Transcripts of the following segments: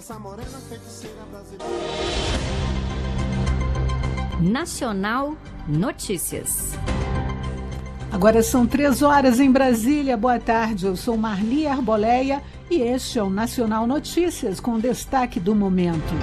essa morena feiticeira brasileira. Nacional Notícias. Agora são 3h em Brasília. Boa tarde, eu sou Marli Arboleia e este é o Nacional Notícias com destaque do momento.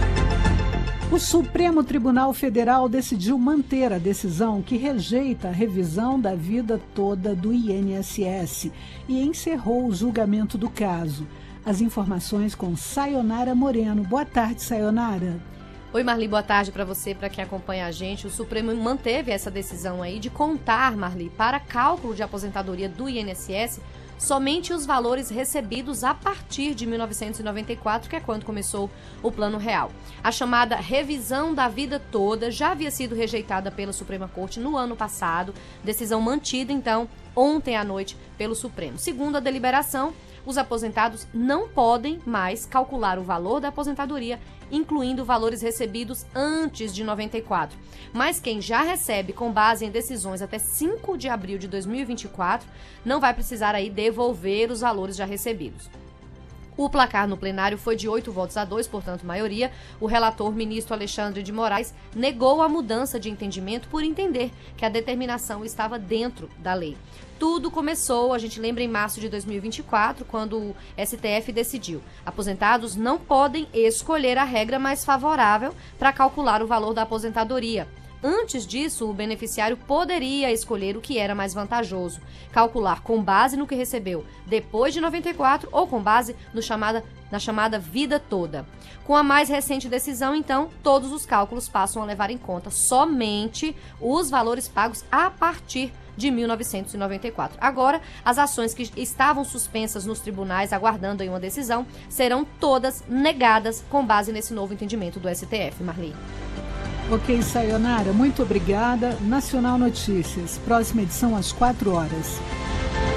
O Supremo Tribunal Federal decidiu manter a decisão que rejeita a revisão da vida toda do INSS e encerrou o julgamento do caso. As informações com Sayonara Moreno. Boa tarde, Sayonara. Oi, Marli, boa tarde para você, para quem acompanha a gente. O Supremo manteve essa decisão aí de contar, Marli, para cálculo de aposentadoria do INSS somente os valores recebidos a partir de 1994, que é quando começou o Plano Real. A chamada revisão da vida toda já havia sido rejeitada pela Suprema Corte no ano passado, decisão mantida, então, ontem à noite pelo Supremo. Segundo a deliberação, os aposentados não podem mais calcular o valor da aposentadoria, incluindo valores recebidos antes de 94. Mas quem já recebe com base em decisões até 5 de abril de 2024 não vai precisar aí devolver os valores já recebidos. O placar no plenário foi de 8-2, portanto maioria. O relator, ministro Alexandre de Moraes, negou a mudança de entendimento por entender que a determinação estava dentro da lei. Tudo começou, a gente lembra, em março de 2024, quando o STF decidiu: aposentados não podem escolher a regra mais favorável para calcular o valor da aposentadoria. Antes disso, o beneficiário poderia escolher o que era mais vantajoso, calcular com base no que recebeu depois de 94 ou com base na chamada vida toda. Com a mais recente decisão, então, todos os cálculos passam a levar em conta somente os valores pagos a partir de 1994. Agora, as ações que estavam suspensas nos tribunais, aguardando aí uma decisão, serão todas negadas com base nesse novo entendimento do STF, Marli. Ok, Sayonara, muito obrigada. Nacional Notícias, próxima edição às 4h.